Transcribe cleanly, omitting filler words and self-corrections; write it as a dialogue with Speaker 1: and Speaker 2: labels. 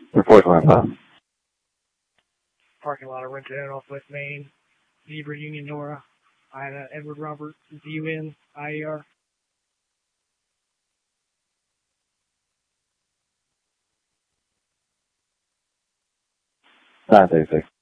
Speaker 1: Report line.
Speaker 2: Parking lot of Rented Inn off West Main. Zebra Union Nora. Ida Edward Robert. ZUN IER.
Speaker 1: 936.